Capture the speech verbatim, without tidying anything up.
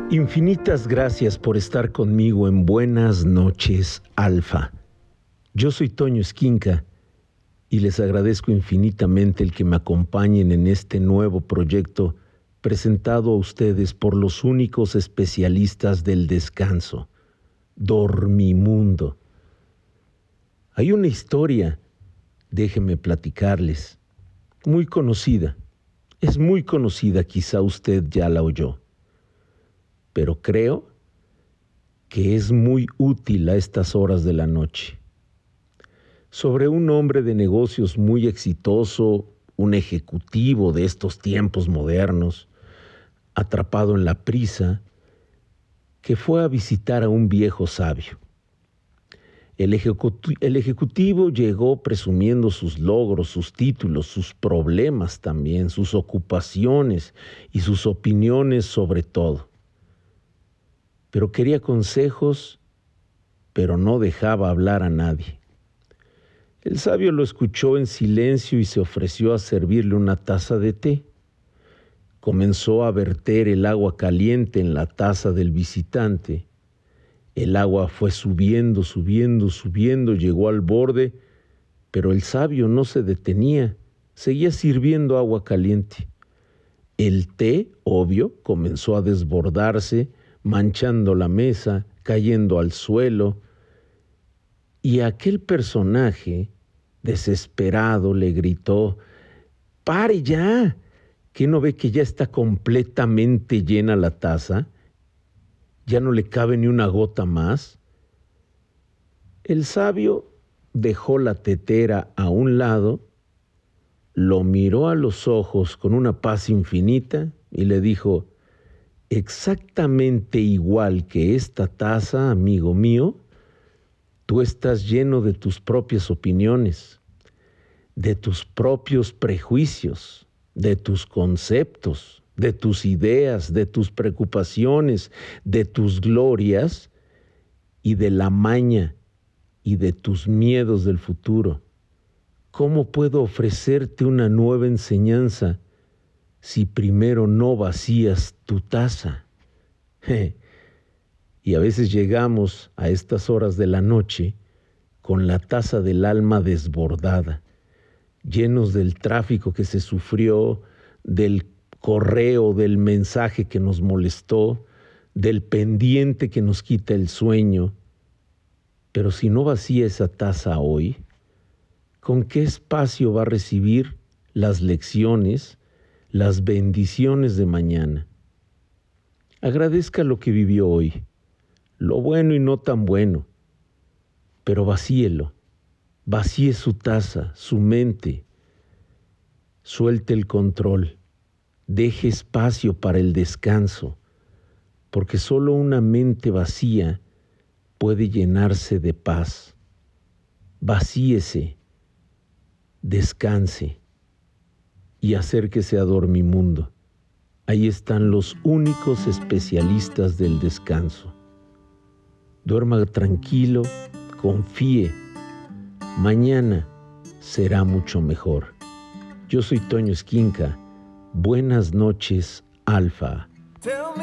Infinitas gracias por estar conmigo en Buenas noches, Alfa. Yo soy Toño Esquinca y les agradezco infinitamente el que me acompañen en este nuevo proyecto presentado a ustedes por los únicos especialistas del descanso, Dormimundo. Hay una historia, déjenme platicarles, muy conocida. Es muy conocida, quizá usted ya la oyó. Pero creo que es muy útil a estas horas de la noche. Sobre un hombre de negocios muy exitoso, un ejecutivo de estos tiempos modernos, atrapado en la prisa, que fue a visitar a un viejo sabio. El, ejecuti- el ejecutivo llegó presumiendo sus logros, sus títulos, sus problemas también, sus ocupaciones y sus opiniones sobre todo. Pero quería consejos, pero no dejaba hablar a nadie. El sabio lo escuchó en silencio y se ofreció a servirle una taza de té. Comenzó a verter el agua caliente en la taza del visitante. El agua fue subiendo, subiendo, subiendo, llegó al borde, pero el sabio no se detenía, seguía sirviendo agua caliente. El té, obvio, comenzó a desbordarse, manchando la mesa, cayendo al suelo, y aquel personaje, desesperado, le gritó: ¡pare ya! ¿Qué no ve que ya está completamente llena la taza? ¿Ya no le cabe ni una gota más? El sabio dejó la tetera a un lado, lo miró a los ojos con una paz infinita y le dijo: exactamente igual que esta taza, amigo mío, tú estás lleno de tus propias opiniones, de tus propios prejuicios, de tus conceptos, de tus ideas, de tus preocupaciones, de tus glorias y de la maña y de tus miedos del futuro. ¿Cómo puedo ofrecerte una nueva enseñanza si primero no vacías tu taza? Y a veces llegamos a estas horas de la noche con la taza del alma desbordada, llenos del tráfico que se sufrió, del correo, del mensaje que nos molestó, del pendiente que nos quita el sueño. Pero si no vacía esa taza hoy, ¿con qué espacio va a recibir las lecciones, las bendiciones de mañana? Agradezca lo que vivió hoy, lo bueno y no tan bueno, pero vacíelo, vacíe su taza, su mente, suelte el control, deje espacio para el descanso, porque solo una mente vacía puede llenarse de paz. Vacíese, descanse y acérquese a Dormimundo. Ahí están los únicos especialistas del descanso. Duerma tranquilo, confíe. Mañana será mucho mejor. Yo soy Toño Esquinca. Buenas noches, Alfa.